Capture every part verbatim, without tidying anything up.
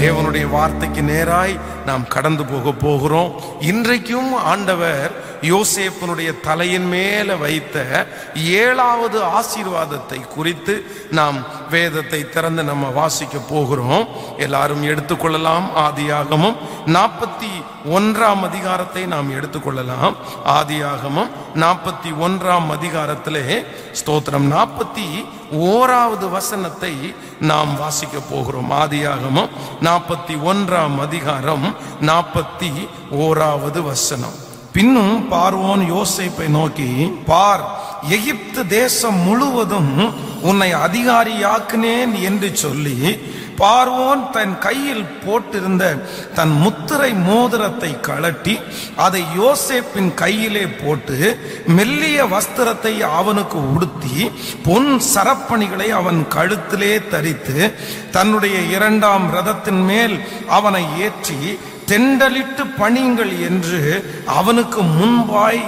தேவனுடைய வார்த்தைக்கு நேராய் நாம் கடந்து போக போகிறோம். இன்றைக்கும் ஆண்டவர் யோசேப்பினுடைய தலையின் மேல வைத்த ஏழாவது ஆசீர்வாதத்தை குறித்து நாம் வேதத்தை திறந்து நம்ம வாசிக்க போகிறோம். எல்லாரும் எடுத்துக்கொள்ளலாம். ஆதியாகமம் நாற்பத்தி ஒன்றாம் அதிகாரத்தை நாம் எடுத்துக்கொள்ளலாம். ஆதியாகமம் நாற்பத்தி ஒன்றாம் அதிகாரத்திலே ஸ்தோத்திரம் நாற்பத்தி ஓராவது வசனத்தை நாம் வாசிக்க போகிறோம். ஆதியாகமம் நாற்பத்தி ஒன்றாம் அதிகாரம் நாற்பத்தி ஓராவது வசனம். பின்னும் பார்வோன் யோசேப்பை நோக்கி, பார், எகிப்து தேசம் முழுவதும் உன்னை அதிகாரியாக்குனேன் என்று சொல்லி பார்வோன் தன் கையில் போட்டிருந்த தன் முத்திரை மோதிரத்தை கழட்டி அதை யோசேப்பின் கையிலே போட்டு மெல்லிய வஸ்திரத்தை அவனுக்கு உடுத்தி பொன் சரப்பணிகளை அவன் கழுத்திலே தரித்து தன்னுடைய இரண்டாம் ரதத்தின் மேல் அவனை ஏற்றி தெண்டலிட்டு பணியுங்கள் என்று அவனுக்கு முன்பாய்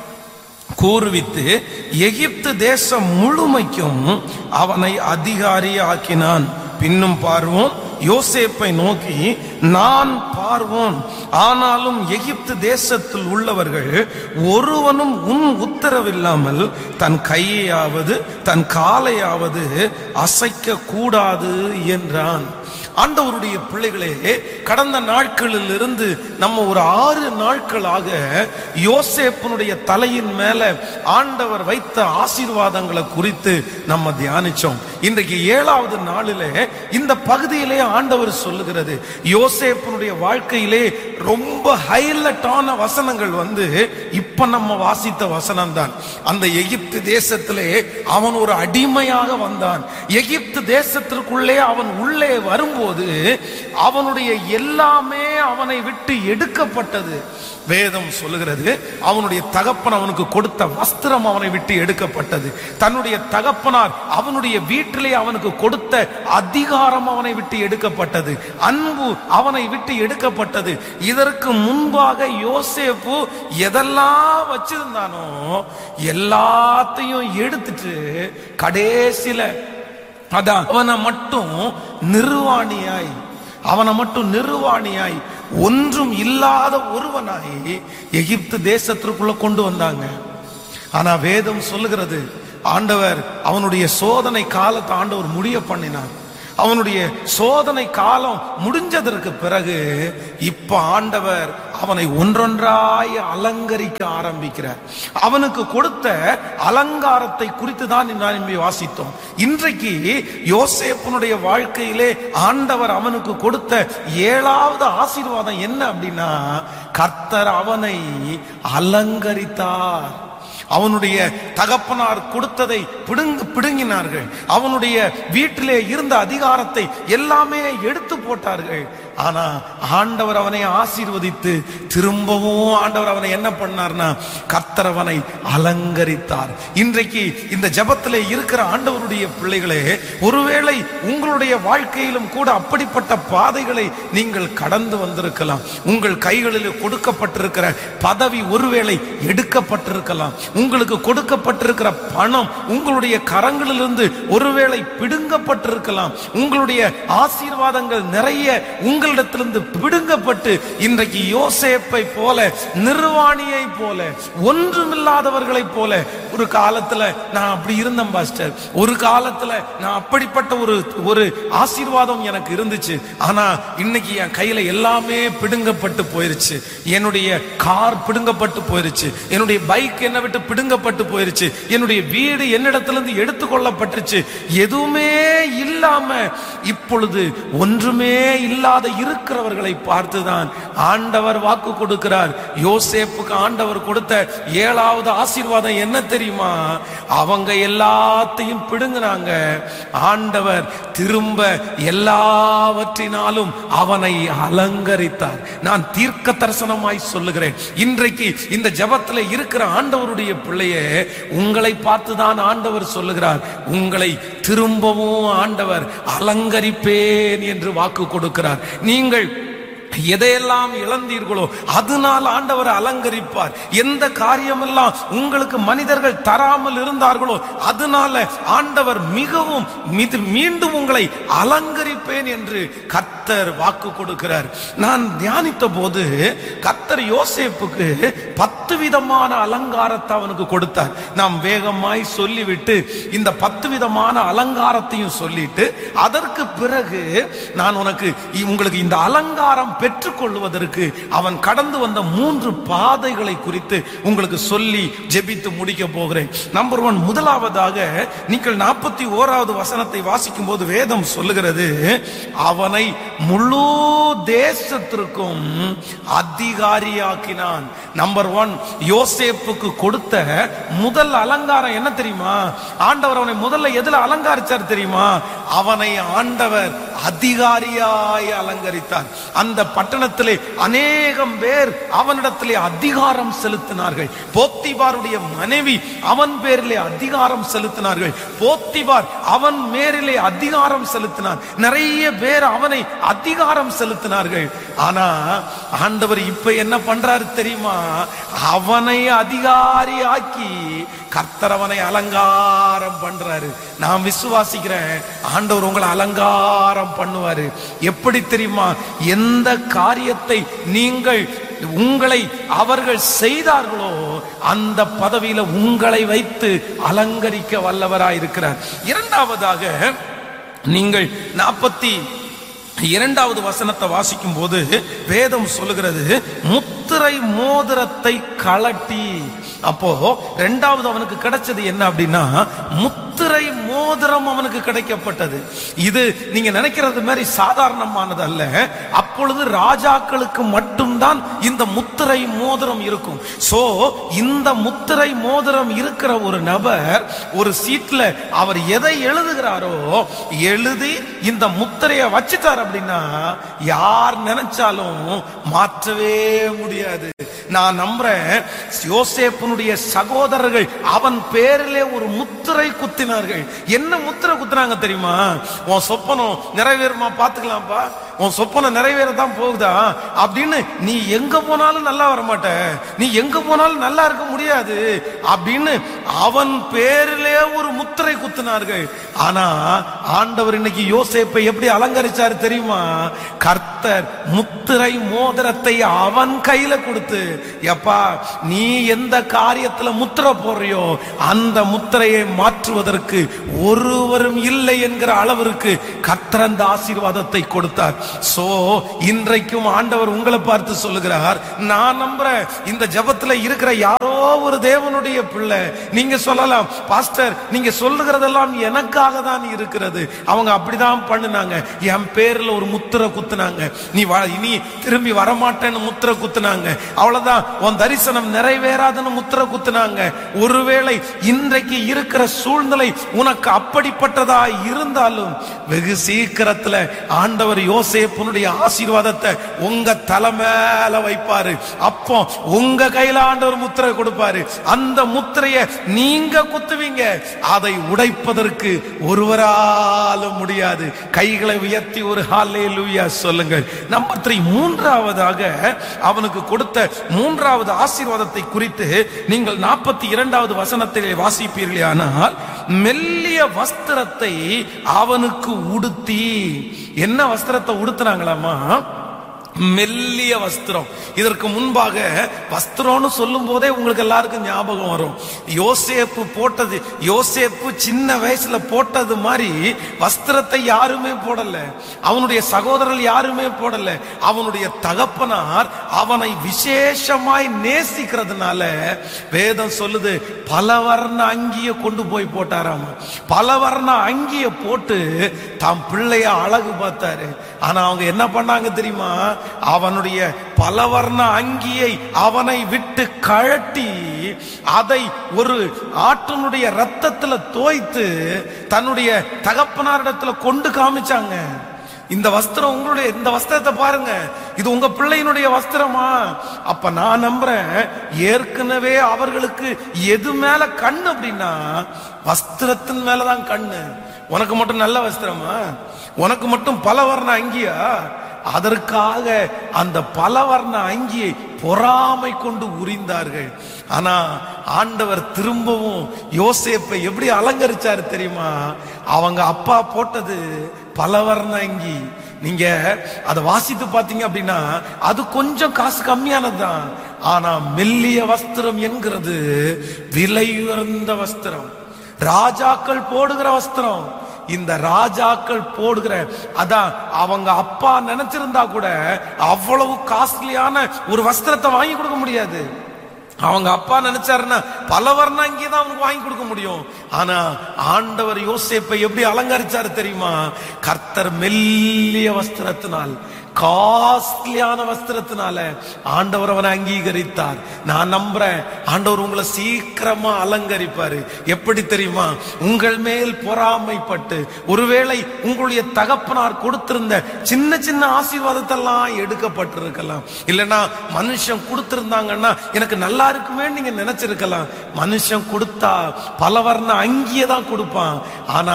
கூறுவித்து எகிப்து தேசம் முழுமைக்கும் அவனை அதிகாரி ஆக்கினான். பின்னும் பார்வோன் யோசேப்பை நோக்கி, நான் பார்வோன், ஆனாலும் எகிப்து தேசத்தில் உள்ளவர்கள் ஒருவனும் உன் உத்தரவில்லாமல் தன் கையையாவது தன் காலையாவது அசைக்க கூடாது என்றான். ஆண்டவருடைய பிள்ளைகளே, கடந்த நாட்களில் இருந்து நம்ம ஒரு ஆறு நாட்களாக யோசேப்பினுடைய தலையின் மேல ஆண்டவர் வைத்த ஆசீர்வாதங்களை குறித்து நம்ம தியானிச்சோம். இன்றைக்கு ஏழாவது நாளிலே இந்த பகுதியிலே ஆண்டவர் சொல்லுகிறது, யோசேப்பினுடைய வாழ்க்கையிலே ரொம்ப ஹைலைட்டான வசனங்கள் வந்து இப்ப நம்ம வாசித்த வசனம் தான். அந்த எகிப்து தேசத்திலே அவன் ஒரு அடிமையாக வந்தான். எகிப்து தேசத்திற்குள்ளே அவன் உள்ளே வரும்போது அவனுடைய எல்லாமே அவனை விட்டு எடுக்கப்பட்டது. வேதம் சொல்லுகிறது, அவனுடைய தகப்பன் அவனுக்கு கொடுத்த வஸ்திரம் அவனை விட்டு எடுக்கப்பட்டது. தன்னுடைய தகப்பனார் அவனுடைய வீட்டிலே அவனுக்கு கொடுத்த அதிகாரம் அவனை விட்டு எடுக்கப்பட்டது. அன்பு அவனை விட்டு எடுக்கப்பட்டது. இதற்கு முன்பாக யோசேப்பு எதெல்லாம் வச்சிருந்தானோ எல்லாத்தையும் எடுத்துட்டு கடைசியில அதான் அவனை மட்டும் நிர்வாணியாய் அவனை மட்டும் நிர்வாணியாய் ஒன்றும் இல்லாத ஒருவனாய் எகிப்து தேசத்திற்குள்ள கொண்டு வந்தாங்க. ஆனா வேதம் சொல்லுகிறது, ஆண்டவர் அவனுடைய சோதனை காலத்தை ஆண்டவர் முடிய பண்ணினார். அவனுடைய சோதனை காலம் முடிஞ்சதற்கு பிறகு இப்ப ஆண்டவர் அவனை ஒன்றொன்றாய் அலங்கரிக்க ஆரம்பிக்கிறார். அவனுக்கு கொடுத்த அலங்காரத்தை குறித்து தான் நாம் வாசித்தோம். இன்றைக்கு யோசேப்பினுடைய வாழ்க்கையிலே ஆண்டவர் அவனுக்கு கொடுத்த ஏழாவது ஆசீர்வாதம் என்ன அப்படின்னா, கர்த்தர் அவனை அலங்கரித்தார். அவனுடைய தகப்பனார் கொடுத்ததை பிடுங்கு பிடுங்கினார்கள். அவனுடைய வீட்டிலே இருந்த அதிகாரத்தை எல்லாமே எடுத்து போட்டார்கள். ஆனா ஆண்டவர் அவனை ஆசீர்வதித்து திரும்பவும் ஆண்டவர் அவனை என்ன பண்ணார்னா, கர்த்தர் அவனை அலங்கரித்தார். இன்றைக்கு இந்த ஜெபத்திலே இருக்கிற ஆண்டவருடைய பிள்ளைகளே, ஒருவேளை உங்களுடைய வாழ்க்கையிலும் கூட அப்படிப்பட்ட பாதைகளை நீங்கள் கடந்து வந்திருக்கலாம். உங்கள் கைகளில் கொடுக்கப்பட்டிருக்கிற பதவி ஒருவேளை எடுக்கப்பட்டிருக்கலாம். உங்களுக்கு கொடுக்கப்பட்டிருக்கிற பணம் உங்களுடைய கரங்களிலிருந்து ஒருவேளை பிடுங்கப்பட்டிருக்கலாம். உங்களுடைய ஆசீர்வாதங்கள் நிறைய உங்களிடத்திலிருந்து பிடுங்கப்பட்டு இன்றைக்கு யோசேப்பை போல, நிர்வாணியை போல, ஒன்றுமில்லாதவர்களை போல, ஒரு காலத்துல நான் அப்படி இருந்தேன் பாஸ்டர், ஒரு காலத்துல நான் அப்படிப்பட்ட ஒரு ஒரு ஆசீர்வாதம் எனக்கு இருந்துச்சு, ஆனா இன்னைக்கு என் கையில எல்லாமே பிடுங்கப்பட்டு போயிருச்சு. என்னுடைய கார் பிடுங்கப்பட்டு போயிருச்சு, என்னுடைய பைக் என்னை விட்டு பிடுங்கப்பட்டு போயிருச்சு, என்னுடைய வீடு என்னிடத்திலிருந்து எடுத்துக்கொள்ளப்பட்டுச்சு. எதுவுமே இல்லாம இப்பொழுது ஒன்றுமே இல்லாத இருக்கிறவர்களை பார்த்துதான் ஆண்டவர் வாக்கு கொடுக்கிறார். யோசேப்புக்கு ஆண்டவர் கொடுத்த ஏழாவது ஆசீர்வாதம் என்ன தெரியுமா? அவங்க எல்லாத்தையும் பிடுங்கினாங்க, ஆண்டவர் திரும்ப எல்லாவற்றினாலும் அவனை அலங்கரித்தார். நான் தீர்க்க தரிசனமாய் சொல்லுகிறேன், இன்றைக்கு இந்த ஜெபத்தில் இருக்கிற ஆண்டவருடைய பிள்ளையே, உங்களை பார்த்துதான் ஆண்டவர் சொல்லுகிறார், உங்களை திரும்பவும் ஆண்டவர் அலங்கரிப்பேன் என்று வாக்கு கொடுக்கிறார். நீங்கள் எதையெல்லாம் இழந்தீர்களோ அதனால் ஆண்டவர் அலங்கரிப்பார். எந்த காரியமெல்லாம் உங்களுக்கு மனிதர்கள் தராமல் இருந்தார்களோ அதனால ஆண்டவர் மிகவும் மீண்டும் உங்களை அலங்கரிப்பேன் என்று கர்த்தர் கர்த்தர் வாக்கு கொடுக்கிறார். நான் தியானித்த போது கர்த்தர் யோசேப்புக்கு பத்து விதமான அலங்காரத்தை அவனுக்கு கொடுத்தார். நாம் வேகமாய் சொல்லிவிட்டு இந்த பத்து விதமான அலங்காரத்தையும் சொல்லிட்டு அதற்கு பிறகு நான் உனக்கு உங்களுக்கு இந்த அலங்காரம் பெற்றுக் கொள்வதற்கு அவன் கடந்து வந்த மூன்று பாதைகளை குறித்து உங்களுக்கு சொல்லி ஜெபித்து முடிக்க போகிறேன். நம்பர் ஒன், முதலாவதாக நீங்கள் நாற்பத்தி ஓராவது வசனத்தை வாசிக்கும் போது வேதம் சொல்லுகிறது, அவனை முழு தேசத்திற்கும் அதிகாரியாக்கினான். நம்பர் ஒன், யோசேப்புக்கு கொடுத்த முதல் அலங்காரம் என்ன தெரியுமா? ஆண்டவர் அவனை முதல்ல எதுல அலங்கரிச்சார் தெரியுமா? அவனை ஆண்டவர் அதிகாரியாய் அலங்கரித்தார். அந்த பட்டணத்திலே அநேகம் பேர் அவனிடத்திலே அதிகாரம் செலுத்தினார்கள். போத்திபாருடைய மனைவி அவன் பேரிலே அதிகாரம் செலுத்தினார்கள். போத்திபார் அவன் மேரிலே அதிகாரம் செலுத்தினார். நிறைய பேர் அவனை அதிகாரம் செலுத்தினார்கள். ஆனா ஆண்டவர் இப்ப என்ன பண்றாரு தெரியுமா? அவனை அதிகாரியாக்கி கர்த்தர் அவனை அலங்காரம் பண்றாரு. நான் விசுவாசிக்கிறேன் ஆண்டவர் உங்களை அலங்காரம் பண்ணுவாரு. எப்படி தெரியுமா? எந்த காரியத்தை நீங்கள் உங்களை அவர்கள் செய்தார்களோ அந்த பதவியில உங்களை வைத்து அலங்கரிக்க வல்லவராயிருக்கிறார். இரண்டாவதாக நீங்கள் நாற்பத்தி இரண்டாவது வசனத்தை வாசிக்கும் போது வேதம் சொல்லுகிறது, முத்திரை மோதிரத்தை கழட்டி. அப்போ இரண்டாவது அவனுக்கு கிடைச்சது என்ன அப்படின்னா, முத்திரை மோதிரம் அவனுக்கு கிடைக்கப்பட்டது. இது நீங்க நினைக்கிறது மாதிரி சாதாரணமானது அல்ல. அப்பொழுது ராஜாக்களுக்கு மட்டும்தான் இந்த முத்திரை மோதிரம் இருக்கும். சோ இந்த முத்திரை மோதிரம் இருக்கிற ஒரு நபர் ஒரு சீட்ல அவர் எதை எழுதுகிறாரோ எழுதி இந்த முத்திரையை வச்சுட்டார் அப்படின்னா யார் நினைச்சாலும் மாற்றவே முடியாது. நான் நம்புறேன் யோசேப்புனுடைய சகோதரர்கள் அவன் பேரிலே ஒரு முத்திரை குத்தினார்கள். என்ன முத்திரை குத்தினாங்க தெரியுமா? உன் சொப்பனம் நிறைவேறுமா பாத்துக்கலாம்ப்பா, உன் சொப்பனம் நிறைவேறதான் போகுதா அப்படின்னு நீ எங்க போனாலும் நல்லா வர மாட்ட, நீ எங்க போனாலும் நல்லா இருக்க முடியாது அப்படின்னு அவன் பேரிலே ஒரு முத்திரை குத்தினார்கள். ஆனா ஆண்டவர் இன்னைக்கு யோசேப்பை எப்படி அலங்கரிச்சாரு தெரியுமா? கர்த்தர் முத்திரை மோதிரத்தை அவன் கையில கொடுத்து, எப்பா நீ எந்த காரியத்துல முத்திரை போடுறியோ அந்த முத்திரையை மாற்றுவதற்கு ஒருவரும் இல்லை என்கிற அளவிற்கு கர்த்தர் அந்த ஆசீர்வாதத்தை கொடுத்தார். சோ இன்றைக்கும் ஆண்டவர் உங்களை பார்த்து சொல்லுகிறார், நான் நம்புறேன் இந்த ஜெபத்துல இருக்கிற யாரோ ஒரு தேவனுடைய பிள்ளை. நீங்க சொல்லலாம், பாஸ்டர் நீங்க சொல்லுகிறதெல்லாம் எனக்காக தான் இருக்கிறது, அவங்க அப்படிதான் பண்ணுனாங்க, என் பேர்ல ஒரு முத்திரை குத்துனாங்க, நீ இனி திரும்பி வரமாட்டேன்னு முத்திரை குத்துனாங்க, அவ்வளவுதான் உன் தரிசனம் நிறைவேறாதுன்னு முத்திரை குத்துனாங்க. ஒருவேளை இன்றைக்கு இருக்கிற சூழ்நிலை உனக்கு அப்படிப்பட்டதா இருந்தாலும் வெகு சீக்கிரத்துல ஆண்டவர் யோசேப்புனுடைய ஆசீர்வாதத்தை உங்க தலை மேல வைப்பாரு. அப்போ உங்க கையில ஆண்டவர் முத்திரை கொடுப்பாரு. அந்த முத்திரையை நீங்க குத்துவீங்க, அதை உடைப்பதற்கு ஒருவராலும் முடியாது. கைகளை உயர்த்தி ஒரு ஹல்லேலூயா சொல்லுங்கள். நம்பர் த்ரீ, மூன்றாவதாக அவனுக்கு கொடுத்த மூன்றாவது ஆசீர்வாதத்தை குறித்து நீங்கள் நாற்பத்தி இரண்டாவது வசனத்திலே வாசிப்பீர்களே, ஆனால் மெல்லிய வஸ்திரத்தை அவனுக்கு உடுத்தி. என்ன வஸ்திரத்தை உடுத்தினாங்களாமா? மெல்லிய வஸ்திரம். இதற்கு முன்பாக வஸ்திரம்னு சொல்லும் போதே உங்களுக்கு எல்லாருக்கும் ஞாபகம் வரும், யோசேப்பு போட்டது, யோசேப்பு சின்ன வயசுல போட்டது மாதிரி வஸ்திரத்தை யாருமே போடல, அவனுடைய சகோதரர்கள் யாருமே போடல. அவனுடைய தகப்பனார் அவனை விசேஷமாய் நேசிக்கிறதுனால வேதம் சொல்லுது பலவர்ண அங்கிய கொண்டு போய் போட்டாராமா. பலவர்ண அங்கிய போட்டு தாம் பிள்ளைய அழகு பார்த்தாரு. ஆனா அவங்க என்ன பண்ணாங்க தெரியுமா? அவனுடைய பலவர்ண அங்கியை அவனை விட்டு கழட்டி அதை ஒரு ஆட்டினுடைய ரத்தத்துல தோய்த்து தன்னுடைய தகப்பனாரிடத்துல கொண்டு காமிச்சாங்க. இந்த வஸ்திரம் உங்களுடைய, இந்த வஸ்திரத்தை பாருங்க, இது உங்க பிள்ளையினுடைய வஸ்திரமா? அப்ப நான் நம்புறேன் ஏற்கனவே அவர்களுக்கு எது மேல கண்ணு அப்படின்னா வஸ்திரத்தின் மேலதான் கண்ணு. உனக்கு மட்டும் நல்ல வஸ்திரமா? உனக்கு மட்டும் பலவர்ண அங்கியா? அதற்காக அந்த பலவர்ண அங்கியை பொறாமை கொண்டு உரிந்தார்கள். ஆனா ஆண்டவர் திரும்பவும் யோசேப்பை எப்படி அலங்கரிச்சாரு தெரியுமா? அவங்க அப்பா போட்டது பலவர்ண அங்கி. நீங்க அதை வாசித்து பாத்தீங்க அப்படின்னா அது கொஞ்சம் காசு கம்மியானதுதான். ஆனா மெல்லிய வஸ்திரம் என்கிறது விலை உயர்ந்த வஸ்திரம், ராஜாக்கள் போடுகிற வஸ்திரம். இந்த ராஜாக்கள் போடுகிற, அதான் அவங்க அப்பா நினைச்சிருந்தா கூட அவ்வளவு காஸ்ட்லியான ஒரு வஸ்திரத்தை வாங்கி கொடுக்க முடியாது. அவங்க அப்பா நினைச்சாருன்னா பல வர்ணம் அங்கேதான் அவனுக்கு வாங்கி கொடுக்க முடியும். ஆனா ஆண்டவர் யோசேப்பை எப்படி அலங்கரிச்சாரு தெரியுமா? கர்த்தர் மெல்லிய வஸ்திரத்தினால், காஸ்ட்லியான வஸ்திரத்தினால ஆண்டவர் அவனை அங்கீகரித்தார். நான் நம்புறேன் ஆண்டவர் உங்களை சீக்கிரமா அலங்கரிப்பாரு. எப்படி தெரியுமா? உங்கள் மேல் பொறாமைப்பட்டு ஒருவேளை உங்களுடைய தகப்பனார் கொடுத்திருந்த சின்ன சின்ன ஆசீர்வாதத்தெல்லாம் எடுக்கப்பட்டிருக்கலாம். இல்லைன்னா மனுஷன் கொடுத்திருந்தாங்கன்னா எனக்கு நல்லா இருக்குமே நீங்க நினைச்சிருக்கலாம். மனுஷன் கொடுத்தா பலவர்ண அங்கியே தான் கொடுப்பான். ஆனா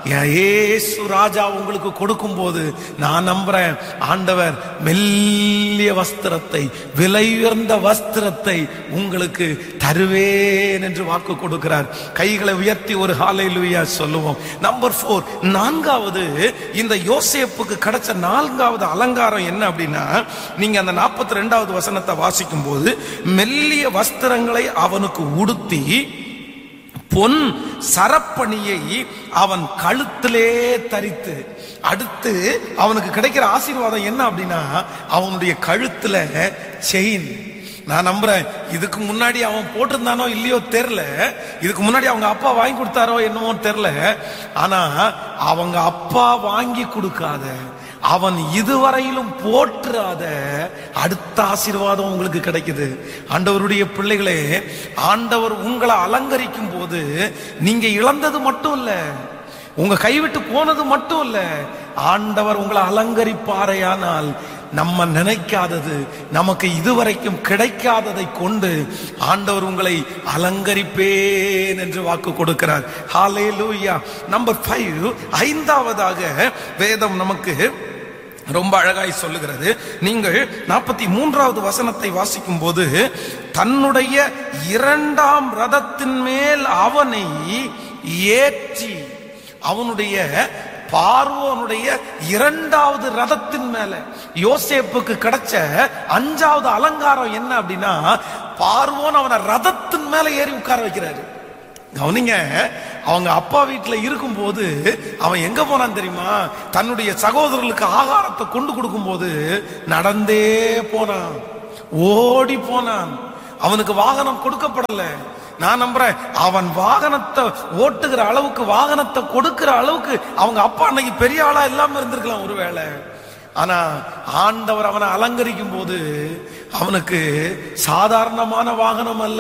இயேசு ராஜா உங்களுக்கு கொடுக்கும் போது நான் நம்புறேன் ஆண்டவர் மெல்லிய வஸ்திரத்தை, விலை உயர்ந்த வஸ்திரத்தை உங்களுக்கு தருவேன் என்று வாக்கு கொடுக்கிறார். கைகளை உயர்த்தி ஒரு ஹல்லேலூயா சொல்லுவோம். நம்பர் போர், நான்காவது இந்த யோசேப்புக்கு கிடைச்ச நான்காவது அலங்காரம் என்ன அப்படின்னா, நீங்க அந்த நாற்பத்தி ரெண்டாவது வசனத்தை வாசிக்கும் போது, மெல்லிய வஸ்திரங்களை அவனுக்கு உடுத்தி பொன் சரப்பணியை அவன் கழுத்திலே தரித்து, அடுத்து அவனுக்கு கிடைக்கிற ஆசீர்வாதம் என்ன அப்படின்னா அவனுடைய கழுத்துல செயின். நான் நம்புறேன் இதுக்கு முன்னாடி அவன் போட்டிருந்தானோ இல்லையோ தெரியல, இதுக்கு முன்னாடி அவங்க அப்பா வாங்கி கொடுத்தாரோ என்னமோ தெரியல. ஆனா அவங்க அப்பா வாங்கி கொடுக்காத, அவன் இதுவரையிலும் போற்றாத அடுத்த ஆசீர்வாதம் உங்களுக்கு கிடைக்குது. ஆண்டவருடைய பிள்ளைகளே, ஆண்டவர் உங்களை அலங்கரிக்கும் போது நீங்க இழந்தது மட்டும் இல்ல, உங்க கைவிட்டு போனது மட்டும் இல்ல, ஆண்டவர் உங்களை அலங்கரிப்பாரையானால் நம்ம நினைக்காதது, நமக்கு இதுவரைக்கும் கிடைக்காததை கொண்டு ஆண்டவர் உங்களை அலங்கரிப்பேன் என்று வாக்கு கொடுக்கிறார். ஹல்லேலூயா. நம்பர் ஃபைவ், ஐந்தாவதாக வேதம் நமக்கு ரொம்ப அழகாய் சொல்லுகிறது. நீங்கள் நாற்பத்தி மூன்றாவது வசனத்தை வாசிக்கும் போது, தன்னுடைய இரண்டாம் ரதத்தின் மேல் அவனை ஏற்றி, அவனுடைய பார்வோனுடைய இரண்டாவது ரதத்தின் மேல யோசேப்புக்கு கிடைச்ச அஞ்சாவது அலங்காரம் என்ன அப்படின்னா, பார்வோன் அவனை ரதத்தின் மேல ஏறி உட்கார வைக்கிறாரு. கவனிங்க, அவங்க அப்பா வீட்டுல இருக்கும் போது அவன் எங்க போனான் தெரியுமா? தன்னுடைய சகோதரர்களுக்கு ஆகாரத்தை கொண்டு கொடுக்கும் போது நடந்தே போனான், ஓடி போனான். அவனுக்கு வாகனம் கொடுக்கப்படல. நான் நம்புறேன் அவன் வாகனத்தை ஓட்டுகிற அளவுக்கு, வாகனத்தை கொடுக்கிற அளவுக்கு அவங்க அப்பா அன்னைக்கு பெரிய ஆளா இல்லாம இருந்திருக்கலாம் ஒருவேளை. ஆனா ஆண்டவர் அவனை அலங்கரிக்கும் போது அவனுக்கு சாதாரணமான வாகனம் அல்ல,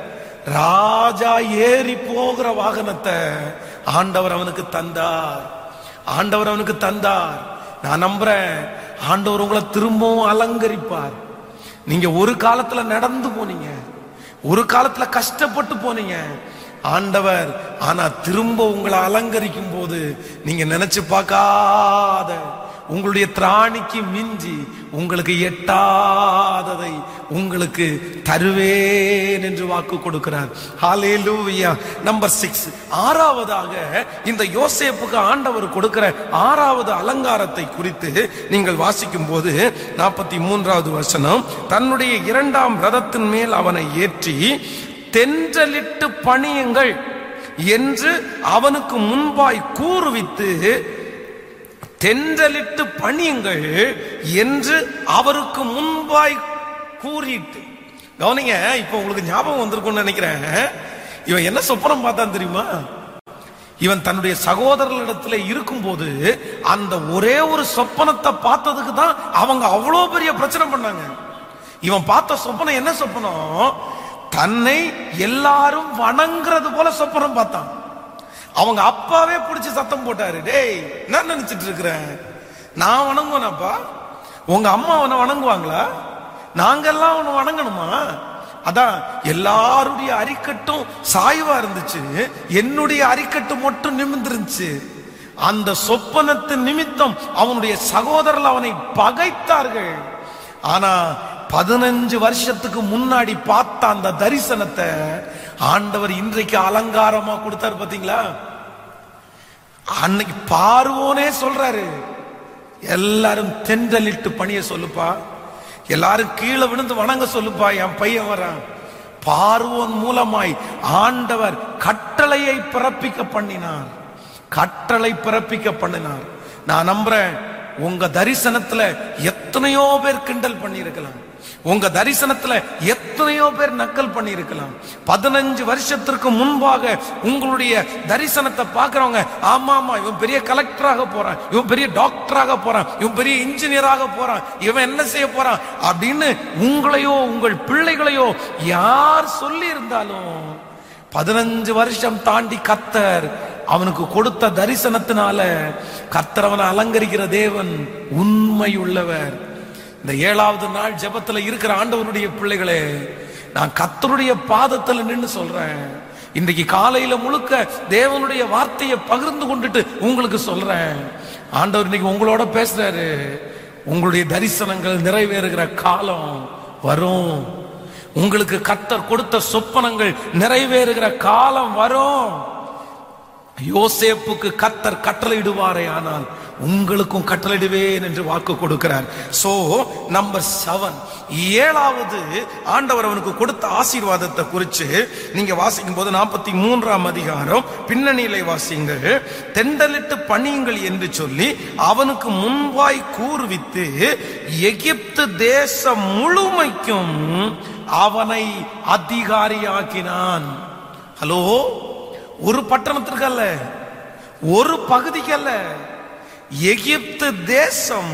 ராஜா ஏறி போகிற வாகனத்தை ஆண்டவர் அவனுக்கு தந்தார். ஆண்டவர் அவனுக்கு தந்தார். நான் நம்புறேன் ஆண்டவர் உங்களை திரும்பவும் அலங்கரிப்பார். நீங்க ஒரு காலத்துல நடந்து போனீங்க, ஒரு காலத்துல கஷ்டப்பட்டு போனீங்க, ஆண்டவர் ஆனா திரும்ப உங்களை அலங்கரிக்கும் போது நீங்க நினைச்சு பார்க்காத, உங்களுடைய திராணிக்கு மிஞ்சி உங்களுக்கு எட்டாததை உங்களுக்கு தருவேன் என்று வாக்கு கொடுக்கிறார். ஹல்லேலூயா. நம்பர் சிக்ஸ், ஆறாவதாக இந்த யோசேப்புக்கு ஆண்டவர் கொடுக்கிற ஆறாவது அலங்காரத்தை குறித்து நீங்கள் வாசிக்கும் போது நாற்பத்தி மூன்றாவது வசனம், தன்னுடைய இரண்டாம் ரதத்தின் மேல் அவனை ஏற்றி தென்றலிட்டு பணியுங்கள் என்று அவனுக்கு முன்பாய் கூறுவித்து, தென்றலிட்டு பணியுங்கள் என்று அவருக்கு முன்பாய் கூறிட்டு. கவனிங்க, இப்ப உங்களுக்கு ஞாபகம் வந்திருக்கும்னு நினைக்கிறேன். இவன் என்ன சொப்பனம் பார்த்தான் தெரியுமா? இவன் தன்னுடைய சகோதரர்களிடத்துல இருக்கும் போது அந்த ஒரே ஒரு சொப்பனத்தை பார்த்ததுக்கு தான் அவங்க அவ்வளவு பெரிய பிரச்சனை பண்ணாங்க. இவன் பார்த்த சொப்பனம் என்ன சொப்பனம்? தன்னை எல்லாரும் வணங்குறது போல சொப்பனம் பார்த்தான். அவங்க அப்பாவே பிடிச்சி சத்தம் போட்டாரு, டேய் என்ன நினைச்சிட்டு இருக்கிறேன், நான் வணங்குவேனாப்பா, உங்க அம்மா அவனை வணங்குவாங்களா, நாங்கெல்லாம் அவனை வணங்கணுமா? அதான் எல்லாருடைய அரிக்கட்டும் சாய்வா இருந்துச்சு, என்னுடைய அரிக்கட்டு மட்டும் நிமிர்ந்துருந்துச்சு. அந்த சொப்பனத்தின் நிமித்தம் அவனுடைய சகோதரர்கள் அவனை பகைத்தார்கள். ஆனா பதினஞ்சு வருஷத்துக்கு முன்னாடி பார்த்த அந்த தரிசனத்தை ஆண்டவர் இன்றைக்கு அலங்காரமா கொடுத்தார். பாத்தீங்களா? அன்னைக்கு பார்வோனே சொல்றாரு, எல்லாரும் தென்றலிட்டு பணிய சொல்லுப்பா, எல்லாரும் கீழே விழுந்து வணங்க சொல்லுப்பா, என் பையன் வரான். பார்வோன் மூலமாய் ஆண்டவர் கட்டளையை பிறப்பிக்க பண்ணினார், கட்டளை பிறப்பிக்க பண்ணினார். நான் நம்புறேன் உங்க தரிசனத்துல எத்தனையோ பேர் கிண்டல் பண்ணி இருக்கலாம், உங்க தரிசனத்துல எத்தனையோ பேர் நக்கல் பண்ணி இருக்கலாம். பதினஞ்சு வருஷத்திற்கு முன்பாக உங்களுடைய தரிசனத்தை பார்க்கிறவங்க, ஆமா ஆமா இவன் பெரிய கலெக்டராக போறான், இவன் பெரிய டாக்டராக போறான், இவன் பெரிய இன்ஜினியராக போறான், இவன் என்ன செய்ய போறான் அப்படின்னு உங்களையோ உங்கள் பிள்ளைகளையோ யார் சொல்லி இருந்தாலும், பதினஞ்சு வருஷம் தாண்டி கர்த்தர் அவனுக்கு கொடுத்த தரிசனத்தினால கர்த்தர் அவனை அலங்கரிக்கிற தேவன் உண்மை உள்ளவர். இந்த ஏழாவது நாள் ஜெபத்துல இருக்கிற ஆண்டவருடைய பிள்ளைகளே, நான் கர்த்தருடைய பாதத்துல நின்று சொல்றேன், இன்றைக்கு காலையில முழுக்க தேவனுடைய வார்த்தையை பகிர்ந்து கொண்டுட்டு உங்களுக்கு சொல்றேன், ஆண்டவர் இன்னைக்கு உங்களோட பேசுறாரு. உங்களுடைய தரிசனங்கள் நிறைவேறுகிற காலம் வரும், உங்களுக்கு கர்த்தர் கொடுத்த சொப்பனங்கள் நிறைவேறுகிற காலம் வரும். யோசேப்புக்கு கர்த்தர் கட்டளையிடுவாரே ஆனால் உங்களுக்கும் கட்டளையிடுவேன் என்று வாக்கு கொடுக்கிறார். சோ நம்பர் செவன், ஏழாவது ஆண்டவர் அவனுக்கு கொடுத்த ஆசீர்வாதத்தை குறித்து நீங்க வாசிக்கும் போது நாற்பத்தி மூன்றாம் அதிகாரம் பின்னணியிலே வாசிங்க. தெண்டலிட்டு பணியுங்கள் என்று சொல்லி அவனுக்கு முன்பாய் கூறுவித்து எகிப்து தேசம் முழுமைக்கும் அவனை அதிகாரியாக்கினான். ஹலோ, ஒரு பட்டணத்திற்கு அல்ல, ஒரு பகுதிக்கு அல்ல, எகிப்து தேசம்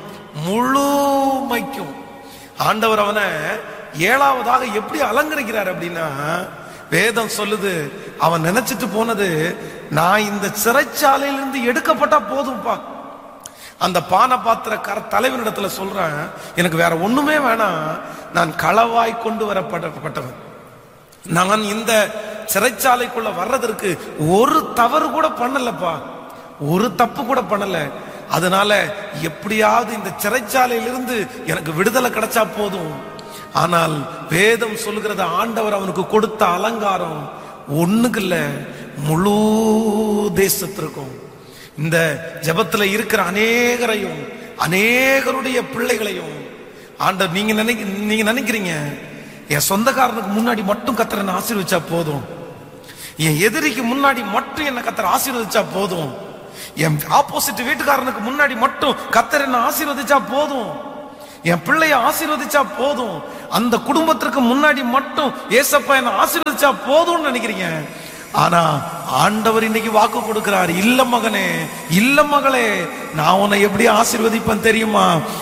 முழுமைக்கும் ஆண்டவர் அவனை ஏழாவதாக எப்படி அலங்கரிக்கிறார் அப்படின்னா, வேதம் சொல்லுது, அவன் நினைச்சிட்டு போனது, நான் இந்த சிறைச்சாலையிலிருந்து எடுக்கப்பட்டா போதும்பா. அந்த பான பாத்திர கர தலைவனிடத்துல சொல்றேன், எனக்கு வேற ஒண்ணுமே வேணாம், நான் களவாய் கொண்டு வரப்பட்டவன், நான் இந்த சிறைச்சாலைக்குள்ள வர்றதற்கு ஒரு தவறு கூட பண்ணலப்பா, ஒரு தப்பு கூட பண்ணல, அதனால எப்படியாவது இந்த சிறைச்சாலையிலிருந்து எனக்கு விடுதலை கிடைச்சா போதும். ஆனால் வேதம் சொல்லுகிறது, ஆண்டவர் அவனுக்கு கொடுத்த அலங்காரம் ஒண்ணுக்கு இல்ல, முழு தேசத்திற்கும். இந்த ஜெபத்துல இருக்கிற அநேகரையும் அநேகருடைய பிள்ளைகளையும் ஆண்டவர், நீங்க நினைக்க நீங்க நினைக்கிறீங்க என் சொந்தக்காரனுக்கு முன்னாடி மட்டும் கர்த்தர் என்ன ஆசீர்வதிச்சா போதும், என் எதிரிக்கு முன்னாடி மட்டும் என்ன கர்த்தர் ஆசீர்வதிச்சா போதும், என் ஆப்போசிட் வீட்டுக்காரனுக்கு முன்னாடி மட்டும் கர்த்தர் என்ன ஆசீர்வதிச்சா போதும், என் பிள்ளைய ஆசீர்வதிச்சா போதும், அந்த குடும்பத்திற்கு முன்னாடி மட்டும் ஏசப்பா என்ன ஆசீர்வதிச்சா போதும்னு நினைக்கிறீங்க. ஆனா ஆண்டவர் இன்னைக்கு வாக்கு கொடுக்கிறார், இல்ல மகனே, இல்ல மகளே, நான் உன்னை எப்படி ஆசீர்வதிப்பேன் தெரியுமா?